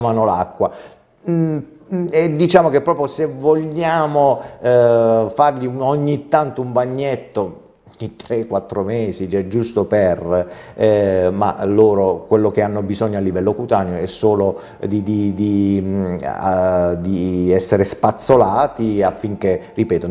l'acqua. E diciamo che proprio se vogliamo fargli ogni tanto un bagnetto, ogni 3-4 mesi, cioè giusto per, ma loro quello che hanno bisogno a livello cutaneo è solo di essere spazzolati affinché, ripeto,